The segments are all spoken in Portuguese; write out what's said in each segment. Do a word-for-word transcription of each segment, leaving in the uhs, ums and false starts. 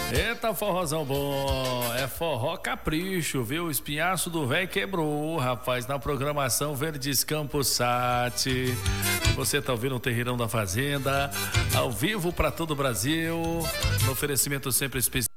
Eita, forrozão bom, é forró capricho, viu? O espinhaço do véi quebrou, rapaz, na programação Verdes Campos Sat. Você tá ouvindo o Terreirão da Fazenda, ao vivo para todo o Brasil, no oferecimento sempre especial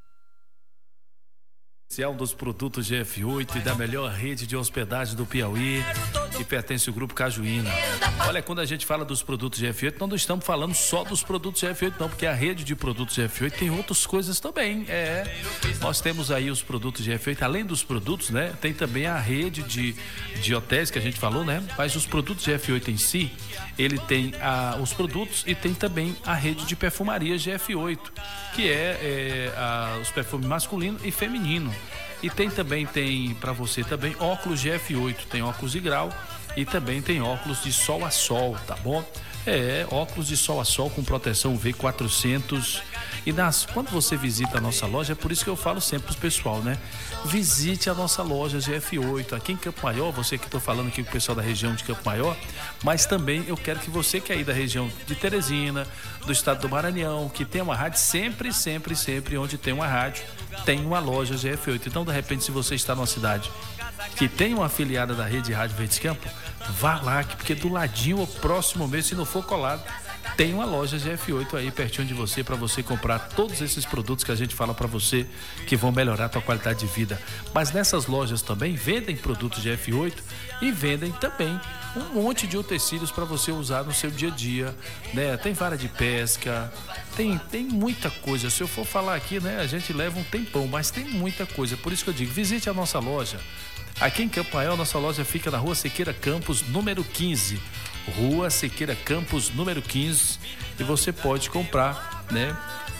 dos produtos G F oito e da melhor rede de hospedagem do Piauí, que pertence ao Grupo Cajuína. Olha, quando a gente fala dos produtos G F oito, não estamos falando só dos produtos G F oito, não, porque a rede de produtos G F oito tem outras coisas também. É, nós temos aí os produtos G F oito, além dos produtos, né? Tem também a rede de, de hotéis que a gente falou, né? Mas os produtos G F oito em si, ele tem a, os produtos e tem também a rede de perfumaria G F oito, que é, é a, os perfumes masculino e feminino. E tem também, tem para você também óculos G F oito, tem óculos de grau e também tem óculos de sol a sol, tá bom? É, óculos de sol a sol com proteção U V quatrocentos. E nas, quando você visita a nossa loja, é por isso que eu falo sempre pro pessoal, né? Visite a nossa loja G F oito aqui em Campo Maior, você que estou falando aqui com o pessoal da região de Campo Maior, mas também eu quero que você que é aí da região de Teresina, do estado do Maranhão, que tem uma rádio, sempre, sempre, sempre onde tem uma rádio, tem uma loja G F oito. Então, de repente, se você está numa cidade que tem uma afiliada da rede Rádio Verdes Campo, vá lá, porque do ladinho ou próximo mesmo, se não for colado, tem uma loja G F oito aí pertinho de você para você comprar todos esses produtos que a gente fala para você que vão melhorar a tua qualidade de vida. Mas nessas lojas também vendem produtos G F oito e vendem também um monte de utensílios para você usar no seu dia a dia, né? Tem vara de pesca, tem, tem muita coisa. Se eu for falar aqui, né, a gente leva um tempão, mas tem muita coisa. Por isso que eu digo, visite a nossa loja. Aqui em Campo Maior, nossa loja fica na Rua Sequeira Campos, número quinze. Rua Sequeira Campos, número quinze. E você pode comprar, né,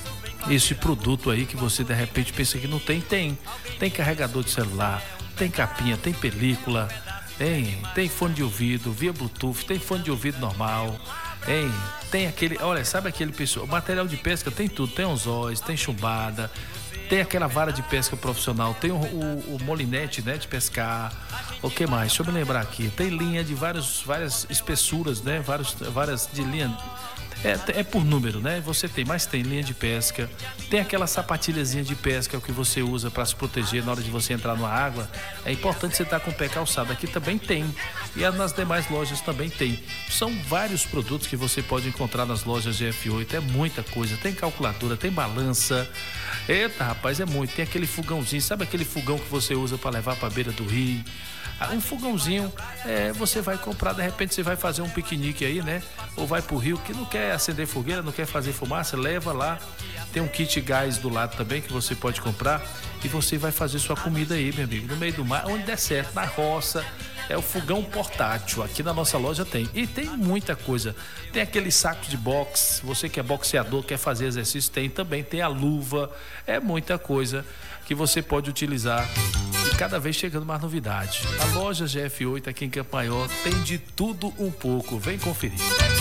esse produto aí que você de repente pensa que não tem. Tem. Tem carregador de celular, tem capinha, tem película, tem, tem fone de ouvido, via Bluetooth, tem fone de ouvido normal. Tem, tem aquele, olha, sabe aquele pessoal, material de pesca tem tudo, tem anzóis, tem chumbada, tem aquela vara de pesca profissional, tem o, o, o molinete, né, de pescar. O que mais? Deixa eu me lembrar aqui. Tem linha de vários, várias espessuras, né, vários, várias de linha. É, é por número, né? Você tem, mas tem linha de pesca, tem aquela sapatilhazinha de pesca que você usa para se proteger na hora de você entrar na água. É importante você estar com o pé calçado. Aqui também tem. E nas demais lojas também tem. São vários produtos que você pode encontrar nas lojas G F oito. É muita coisa. Tem calculadora, tem balança. Eita, rapaz, é muito. Tem aquele fogãozinho. Sabe aquele fogão que você usa para levar para a beira do rio? Um fogãozinho, é, você vai comprar, de repente você vai fazer um piquenique aí, né? Ou vai pro rio, que não quer acender fogueira, não quer fazer fumaça, leva lá. Tem um kit gás do lado também que você pode comprar e você vai fazer sua comida aí, meu amigo, no meio do mar, onde der certo, na roça. É o fogão portátil, aqui na nossa loja tem. E tem muita coisa. Tem aquele saco de boxe, você que é boxeador, quer fazer exercício, tem também. Tem a luva, é muita coisa que você pode utilizar. E cada vez chegando mais novidade. A loja G F oito aqui em Campo Maior tem de tudo um pouco. Vem conferir.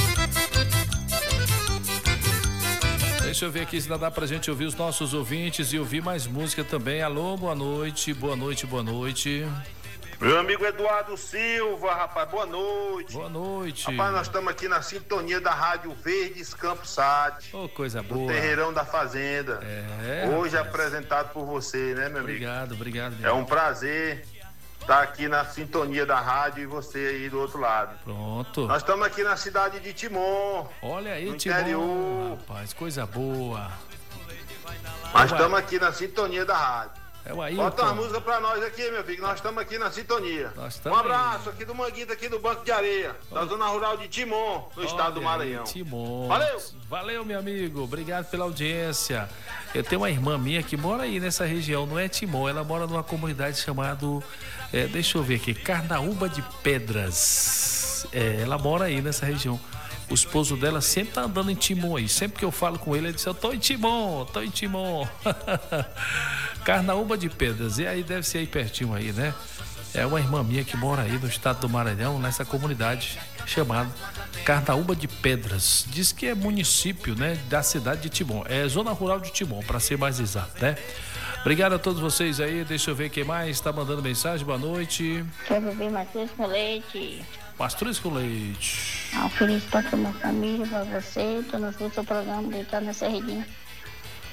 Deixa eu ver aqui se dá pra gente ouvir os nossos ouvintes e ouvir mais música também. Alô, boa noite, boa noite, boa noite. Meu amigo Eduardo Silva, rapaz, boa noite. Boa noite. Rapaz, nós estamos aqui na sintonia da Rádio Verdes Campos Sat. Ô, oh, coisa boa. Do Terreirão da Fazenda. É. Hoje rapaz. Apresentado por você, né, meu obrigado, amigo? Obrigado, obrigado. É um prazer estar aqui na sintonia da rádio e você aí do outro lado. Pronto. Nós estamos aqui na cidade de Timon. Olha aí, no Timon. Interior. Rapaz, coisa boa. Nós estamos aqui na sintonia da rádio. É o aí, bota uma música pra nós aqui, meu filho. Nós estamos aqui na sintonia. Um abraço aqui do Manguito, aqui do Banco de Areia, oh. da zona rural de Timon, no Olha estado do Maranhão. Aí, Timon. Valeu! Valeu, meu amigo. Obrigado pela audiência. Eu tenho uma irmã minha que mora aí nessa região, não é Timon, ela mora numa comunidade chamada, é, deixa eu ver aqui, Carnaúba de Pedras. É, ela mora aí nessa região. O esposo dela sempre tá andando em Timon aí. Sempre que eu falo com ele, ele diz, eu tô em Timon, tô em Timon. Carnaúba de Pedras. E aí deve ser aí pertinho aí, né? É uma irmã minha que mora aí no estado do Maranhão, nessa comunidade chamada Carnaúba de Pedras. Diz que é município, né, da cidade de Timon. É zona rural de Timon, para ser mais exato, né? Obrigado a todos vocês aí. Deixa eu ver quem mais está mandando mensagem. Boa noite. Quero beber mastruz com leite. Mastruz com leite. Ah, um feliz para toda a família, para você. Tô no seu programa, deitado nessa redinha.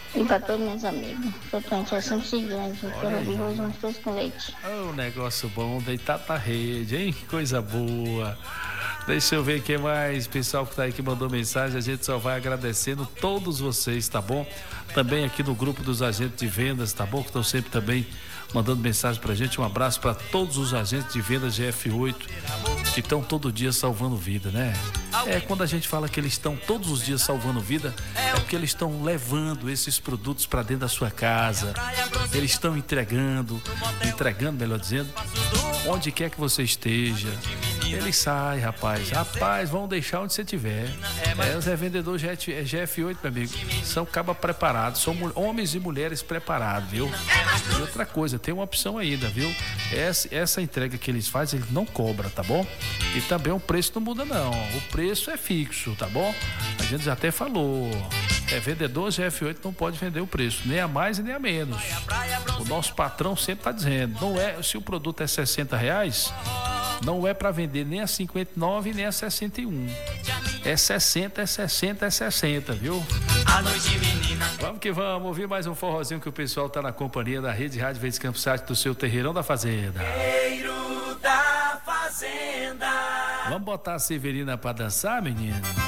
E para todos meus amigos. Totalmente é sempre gigante. Eu quero ouvir hoje umas coisas com leite. Oh, negócio bom, deitado na rede, hein? Que coisa boa. Deixa eu ver quem mais, pessoal que tá aí que mandou mensagem, a gente só vai agradecendo todos vocês, tá bom? Também aqui no grupo dos agentes de vendas, tá bom? Que estão sempre também mandando mensagem pra gente. Um abraço para todos os agentes de vendas G F oito que estão todo dia salvando vida, né? É, quando a gente fala que eles estão todos os dias salvando vida, é porque eles estão levando esses produtos para dentro da sua casa. Eles estão entregando, entregando, melhor dizendo, onde quer que você esteja. Eles saem, rapaz. Rapaz, vão deixar onde você estiver. É, os revendedores G F oito, meu amigo, são cabas preparados, são homens e mulheres preparados, viu? E outra coisa, tem uma opção ainda, viu? Essa, essa entrega que eles fazem, eles não cobram, tá bom? E também o preço não muda, não. O preço é fixo, tá bom? A gente já até falou. É, vendedor G F oito não pode vender o preço, nem a mais e nem a menos. O nosso patrão sempre tá dizendo, não é, se o produto é sessenta reais, não é para vender nem a cinquenta e nove nem a sessenta e um. É sessenta, é sessenta, é sessenta, viu? Vamos que vamos, ouvir mais um forrozinho que o pessoal tá na companhia da Rede Rádio Verdes Campos Site do seu Terreirão da Fazenda. Terreiro da Fazenda. Vamos botar a Severina pra dançar, menino?